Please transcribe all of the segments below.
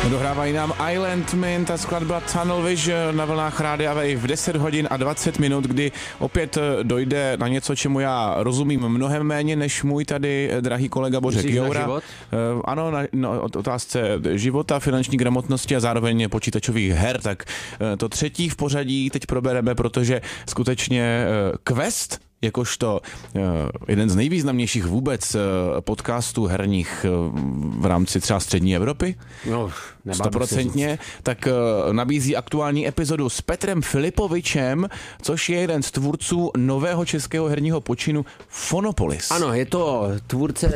Dohrávají nám Island Man, ta skladba Tunnel Vision na vlnách Rádia Wave v 10 hodin a 20 minut, kdy opět dojde na něco, čemu já rozumím mnohem méně než můj tady drahý kolega Bořek Joura. Ano, na otázce života, finanční gramotnosti a zároveň počítačových her, tak to třetí v pořadí teď probereme, protože skutečně Quest, jakožto jeden z nejvýznamnějších vůbec podcastů herních v rámci třeba střední Evropy, 100%, tak nabízí aktuální epizodu s Petrem Filipovičem, což je jeden z tvůrců nového českého herního počinu Phonopolis. Ano, je to tvůrce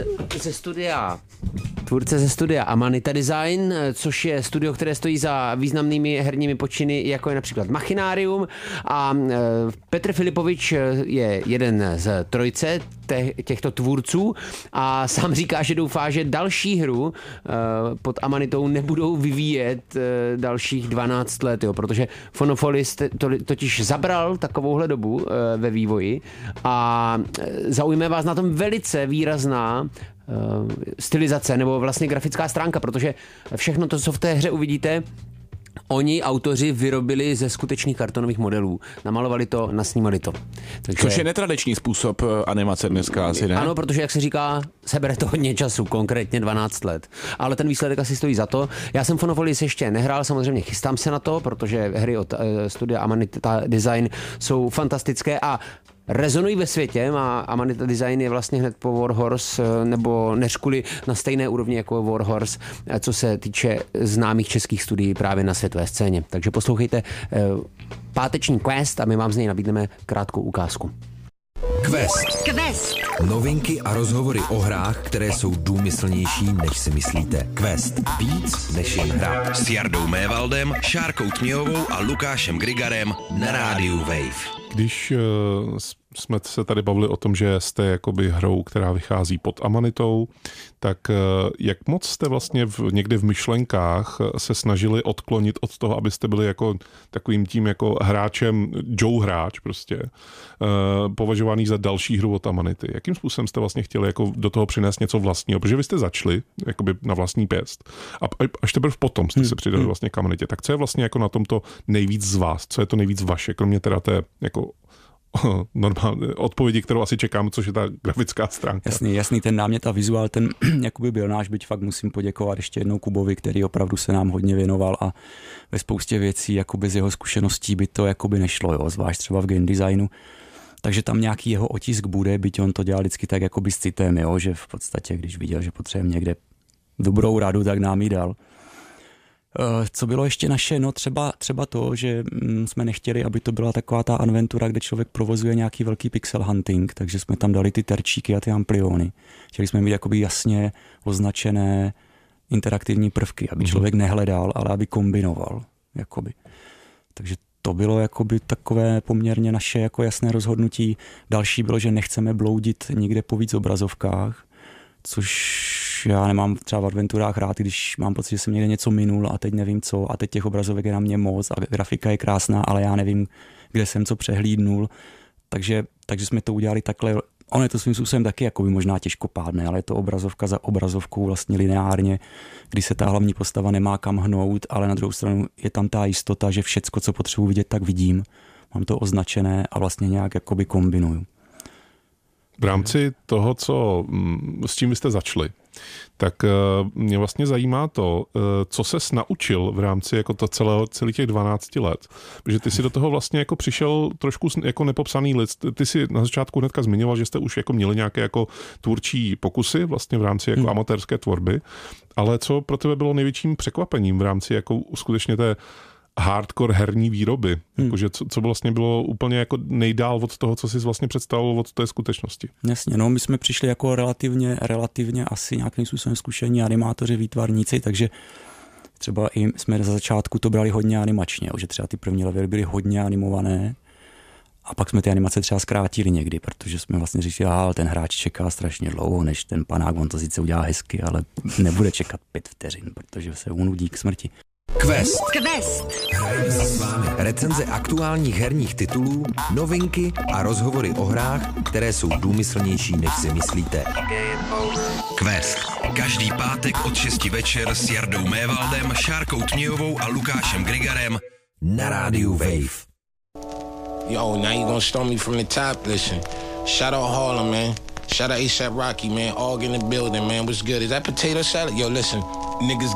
ze studia Amanita Design, což je studio, které stojí za významnými herními počiny, jako je například Machinarium, a Petr Filipovič je jeden z trojce těchto tvůrců a sám říká, že doufá, že další hru pod Amanitou nebudou vyvíjet dalších 12 let, protože Phonopolis totiž zabral takovouhle dobu ve vývoji a zaujme vás na tom velice výrazná stylizace nebo vlastně grafická stránka, protože všechno to, co v té hře uvidíte, oni, autoři, vyrobili ze skutečných kartonových modelů. Namalovali to, nasnímali to. Takže... Což je netradiční způsob animace dneska asi, ne? Ano, protože, jak se říká, sebere to hodně času, konkrétně 12 let. Ale ten výsledek asi stojí za to. Já jsem Phonopolis ještě nehrál, samozřejmě chystám se na to, protože hry od studia Amanita Design jsou fantastické a rezonují ve světě. Amanita Design je vlastně hned po Warhorse, nebo neřkuli na stejné úrovni jako Warhorse, co se týče známých českých studií právě na světové scéně. Takže poslouchejte páteční Quest a my vám z něj nabídneme krátkou ukázku. Quest. Novinky a rozhovory o hrách, které jsou důmyslnější, než si myslíte. Quest. Víc než jen hra. S Jardou Mévaldem, Šárkou Tměhovou a Lukášem Grigarem na rádiu Wave. Když jsme se tady bavili o tom, že jste jakoby hrou, která vychází pod Amanitou, tak jak moc jste vlastně někde v myšlenkách se snažili odklonit od toho, abyste byli jako takovým tím jako hráčem, Joe hráč prostě, považovaný za další hru od Amanity. Jakým způsobem jste vlastně chtěli jako do toho přinést něco vlastního? Protože vy jste začali jakoby na vlastní pěst a až teprve potom jste se přidali vlastně k Amanitě. Tak co je vlastně jako na tomto nejvíc z vás? Co je to nejvíc vaše? Kromě teda té jako normální odpovědi, kterou asi čekám, což je ta grafická stránka. Jasný, ten námět a vizuál, ten jakoby byl náš, byť fakt musím poděkovat ještě jednou Kubovi, který opravdu se nám hodně věnoval a ve spoustě věcí jako bez jeho zkušeností by to jakoby nešlo, jo, zvlášť třeba v game designu. Takže tam nějaký jeho otisk bude, byť on to dělal vždycky tak jakoby s citem, jo, že v podstatě, když viděl, že potřebujeme někde dobrou radu, tak nám ji dal. Co bylo ještě naše? No třeba to, že jsme nechtěli, aby to byla taková ta adventura, kde člověk provozuje nějaký velký pixel hunting, takže jsme tam dali ty terčíky a ty ampliony. Chtěli jsme mít jakoby jasně označené interaktivní prvky, aby člověk nehledal, ale aby kombinoval. Jakoby. Takže to bylo jakoby takové poměrně naše jako jasné rozhodnutí. Další bylo, že nechceme bloudit nikde po víc obrazovkách, což já nemám třeba v adventurách rád, když mám pocit, že jsem někde něco minul a teď nevím co a teď těch obrazovek je na mě moc a grafika je krásná, ale já nevím, kde jsem co přehlídnul. Takže jsme to udělali takhle. Ono je to svým způsobem taky jakoby možná těžkopádné, ale je to obrazovka za obrazovkou vlastně lineárně, kdy se ta hlavní postava nemá kam hnout, ale na druhou stranu je tam ta jistota, že všecko, co potřebuji vidět, tak vidím. Mám to označené a vlastně nějak jakoby kombinuju. V rámci toho, s čím jste začali, tak mě vlastně zajímá to, co ses naučil v rámci jako celých těch 12 let. Protože ty si do toho vlastně jako přišel trošku jako nepopsaný list. Ty si na začátku hnedka zmiňoval, že jste už jako měli nějaké jako tvůrčí pokusy vlastně v rámci jako amatérské tvorby, ale co pro tebe bylo největším překvapením v rámci jako skutečně té hardcore herní výroby. Jakože co vlastně bylo úplně jako nejdál od toho, co jsi vlastně představoval od té skutečnosti. Jasně, no my jsme přišli jako relativně asi nějakým způsobem zkušení animátoři, výtvarníci, takže třeba i jsme za začátku to brali hodně animačně, že třeba ty první levely byly hodně animované a pak jsme ty animace třeba zkrátili někdy, protože jsme vlastně říkali, ten hráč čeká strašně dlouho, než ten panák, on to sice udělá hezky, ale nebude čekat 5 vteřin, protože se unudí k smrti. Quest. Hrajeme si s vámi recenze aktuálních herních titulů, novinky a rozhovory o hrách, které jsou důmyslnější, než si myslíte. Quest. Každý pátek od 6 večer s Jardou Mévaldem, Šárkou Tmějovou a Lukášem Grigarem na rádiu Wave. Yo, now you gonna storm me from the top? Listen, shout out Harlem, man. Shout out A$AP Rocky, man. All in the building, man. What's good? Is that potato salad? Yo, listen, niggas